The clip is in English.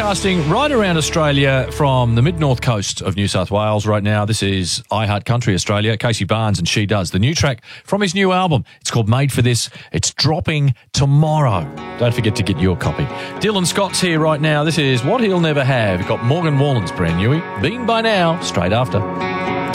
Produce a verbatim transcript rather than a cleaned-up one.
Broadcasting right around Australia from the mid-north coast of New South Wales right now. This is I Heart Country Australia. Casey Barnes and She Does. The new track from his new album. It's called Made for This. It's dropping tomorrow. Don't forget to get your copy. Dylan Scott's here right now. This is What He'll Never Have. You've got Morgan Wallen's brand newie. Been by now, straight after.